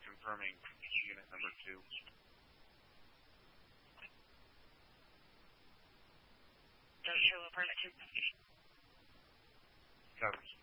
confirming unit number 2. Don't show apartment 2. Covers.